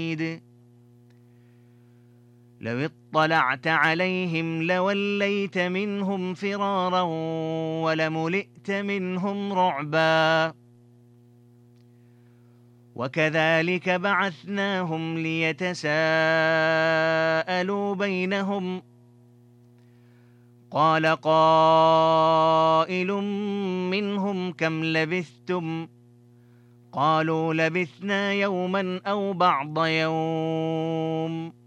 لو اطلعت عليهم لوليت منهم فرارا ولملئت منهم رعبا وكذلك بعثناهم ليتساءلوا بينهم قال قائل منهم كم لبثتم قالوا لبثنا يوما أو بعض يوم